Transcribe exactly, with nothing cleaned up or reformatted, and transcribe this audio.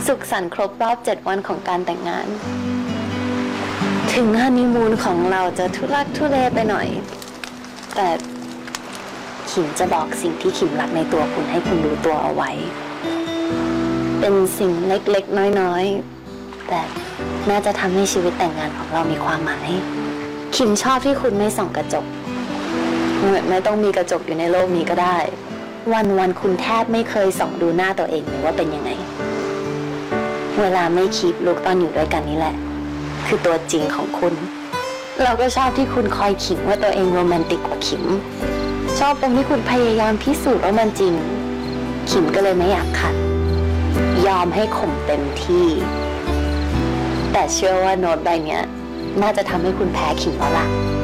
สุขสันต์ครบรอบเจ็ดวันของการแต่งงาน ถึงฮันนีมูนของเราจะทุลักทุเลไปหน่อย แต่ขิมจะบอกสิ่งที่ขิมรักในตัวคุณให้คุณรู้ตัวเอาไว้ เป็นสิ่งเล็กๆน้อยๆแต่น่าจะทำให้ชีวิตแต่งงานของเรามีความหมายขิมชอบที่คุณไม่ส่องกระจกไม่ต้องมีกระจกอยู่ในโลกนี้ก็ได้วันวันคุณแทบไม่เคยส่องดูหน้าตัวเองเลยว่าเป็นยังไงเวลาไม่คีปลุกตอนอยู่ด้วยกันนี่แหละคือตัวจริงของคุณเราก็ชอบที่คุณคอยขิงว่าตัวเองโรแมนติกกว่าขิมชอบตรงที่คุณพยายามพิสูจน์ว่ามันจริงขิมก็เลยไม่อยากขัดยอมให้ข่มเต็มที่แต่เชื่อว่าโน้ตใบเนี้ยน่าจะทำให้คุณแพ้ขิมแล้วล่ะ